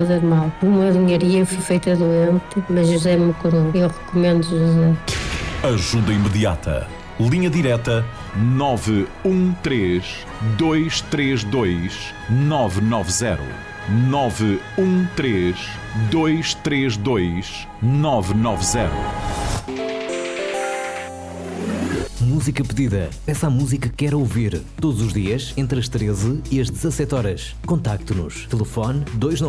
nada de mal. Uma ninharia, fui feita doente, mas José me curou. Eu recomendo José. Ajuda imediata. Linha direta 913 232 990. 913 232 990. Música pedida. Peça a música que quer ouvir. Todos os dias, entre as 13 e as 17 horas. Contacte-nos. Telefone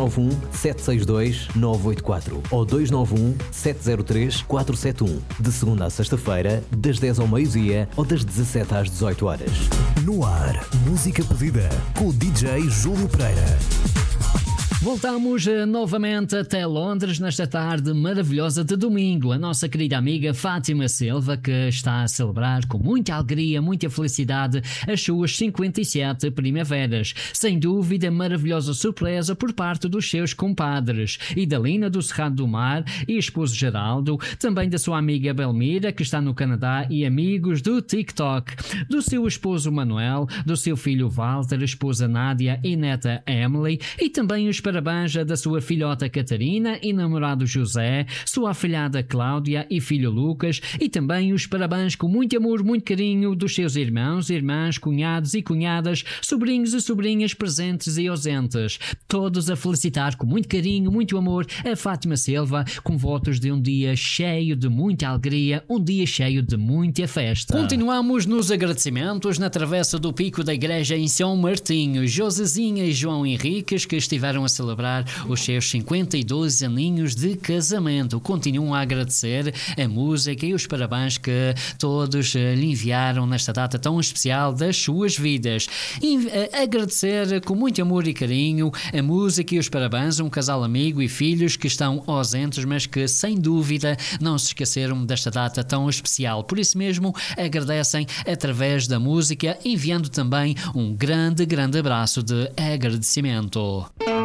291-762-984 ou 291-703-471. De segunda à sexta-feira, das 10 ao meio-dia ou das 17 às 18 horas. No ar, música pedida com o DJ Júlio Pereira. Voltamos novamente até Londres nesta tarde maravilhosa de domingo. A nossa querida amiga Fátima Silva, que está a celebrar com muita alegria, muita felicidade as suas 57 primaveras. Sem dúvida, maravilhosa surpresa por parte dos seus compadres. Idalina do Cerrado do Mar e esposo Geraldo, também da sua amiga Belmira, que está no Canadá, e amigos do TikTok. Do seu esposo Manuel, do seu filho Walter, esposa Nádia e neta Emily, e também os parabéns da sua filhota Catarina e namorado José, sua afilhada Cláudia e filho Lucas, e também os parabéns com muito amor, muito carinho dos seus irmãos, irmãs, cunhados e cunhadas, sobrinhos e sobrinhas presentes e ausentes. Todos a felicitar com muito carinho, muito amor a Fátima Silva, com votos de um dia cheio de muita alegria, um dia cheio de muita festa. Continuamos nos agradecimentos na travessa do Pico da Igreja em São Martinho. Josezinha e João Henriques, que estiveram a celebrar os seus 52 aninhos de casamento. Continuam a agradecer a música e os parabéns que todos lhe enviaram nesta data tão especial das suas vidas. E agradecer com muito amor e carinho a música e os parabéns a um casal amigo e filhos que estão ausentes, mas que sem dúvida não se esqueceram desta data tão especial. Por isso mesmo agradecem através da música, enviando também um grande, grande abraço de agradecimento.